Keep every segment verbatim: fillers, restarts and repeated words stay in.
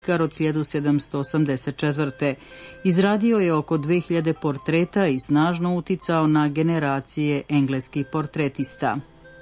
od hiljadu sedamsto osamdeset četvrte. Izradio je oko dve hiljade portreta i snažno uticao na generacije engleskih portretista.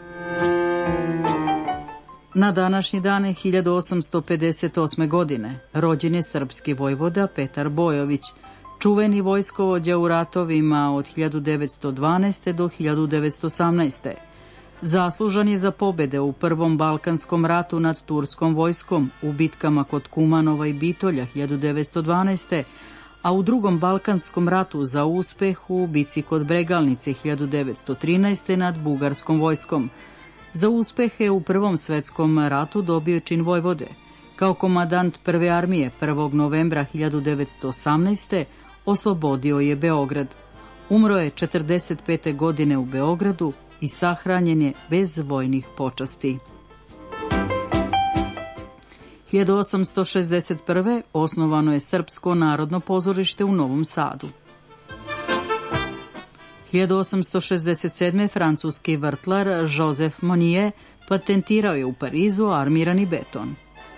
Na današnji dan hiljadu osamsto pedeset osme. godine rođen je srpski vojvoda Petar Bojović, čuveni vojskovođa u ratovima od hiljadu devetsto dvanaeste. do hiljadu devetsto osamnaeste. Zaslužan je za pobede u Prvom Balkanskom ratu nad turskom vojskom, u bitkama kod Kumanova i Bitolja hiljadu devetsto dvanaeste. a u Drugom Balkanskom ratu za uspeh u bici kod Bregalnice hiljadu devetsto trinaeste. nad bugarskom vojskom. Za uspehe u Prvom svetskom ratu dobio je čin vojvode. Kao komandant Prve armije prvog novembra hiljadu devetsto osamnaeste. oslobodio je Beograd. Umro je četrdeset pete. godine u Beogradu i sahranjen je bez vojnih počasti. hiljadu osamsto šezdeset prve. osnovano je Srpsko narodno pozorište u Novom Sadu. hiljadu osamsto šezdeset sedme. francuski vrtlar Joseph Monnier patentirao je u Parizu armirani beton.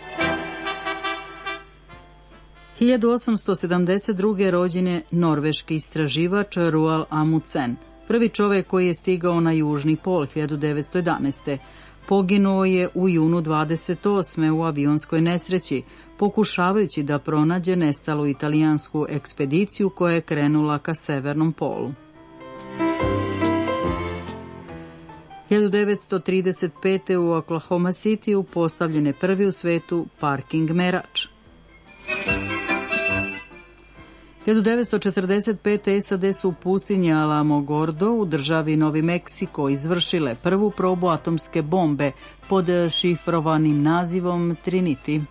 hiljadu osamsto sedamdeset druge. rođen je norveški istraživač Roald Amundsen, prvi čovek koji je stigao na južni pol hiljadu devetsto jedanaeste. Poginuo je u junu dvadeset osme. u avionskoj nesreći, pokušavajući da pronađe nestalu italijansku ekspediciju koja je krenula ka severnom polu. hiljadu devetsto trideset pete. u Oklahoma Cityu postavljen je prvi u svetu parking merač. hiljadu devetsto četrdeset pete. SAD su u pustinji Alamogordo u državi Novi Meksiko izvršile prvu probu atomske bombe pod šifrovanim nazivom Trinity.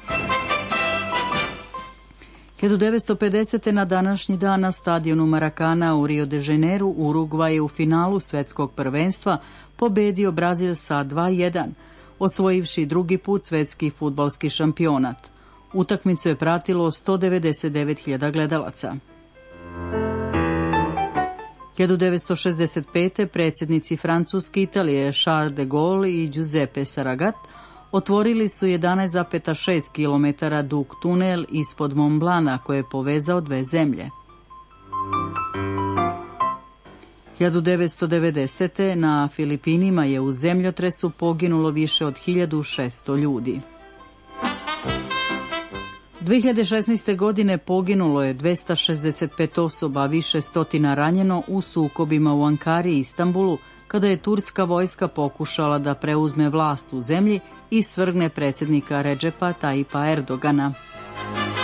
hiljadu devetsto pedesete. na današnji dan na stadionu Marakana u Rio de Janeiro Urugvaj je u finalu svetskog prvenstva pobedio Brazil sa dva jedan, osvojivši drugi put svetski fudbalski šampionat. Utakmicu je pratilo sto devedeset devet hiljada gledalaca. hiljadu devetsto šezdeset pete. predsjednici Francuske, Italije Charles de Gaulle i Giuseppe Saragat otvorili su jedanaest zarez šest kilometara dug tunel ispod Mont Blana koji je povezao dve zemlje. hiljadu devetsto devedesete. na Filipinima je u zemljotresu poginulo više od hiljadu šesto ljudi. dve hiljade šesnaeste. godine poginulo je dvesta šezdeset pet osoba, više stotina ranjeno u sukobima u Ankari i Istanbulu, kada je turska vojska pokušala da preuzme vlast u zemlji i svrgne predsjednika Redžepa Tajipa Erdogana.